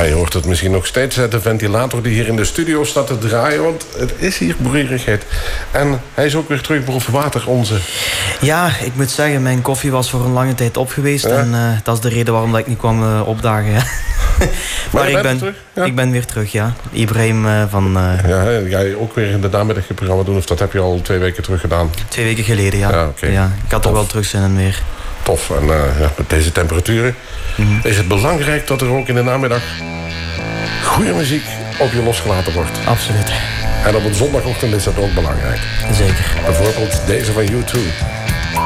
Ja, je hoort het misschien nog steeds. De ventilator die hier in de studio staat te draaien. Want het is hier broeierigheid. En hij is ook weer terug boven water, onze. Ja, ik moet zeggen, mijn koffie was voor een lange tijd op geweest. Ja. En dat is de reden waarom dat ik niet kwam opdagen. Ja. Maar ik ben weer terug, ja. Ibrahim van... Ja, jij ook weer in de namiddagprogramma doen? Of dat heb je al 2 weken terug gedaan? 2 weken geleden, ja. Ja, ik had er wel terug zin in weer. Tof. En met deze temperaturen is het belangrijk dat er ook in de namiddag goede muziek op je losgelaten wordt. Absoluut. En op een zondagochtend is dat ook belangrijk. Zeker. Bijvoorbeeld deze van U2.